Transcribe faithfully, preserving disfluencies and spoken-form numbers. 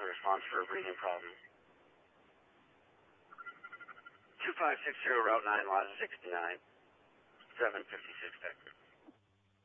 a response for a breathing problem. two five six zero, Route nine, Lot sixty-nine, seven fifty-six Vector.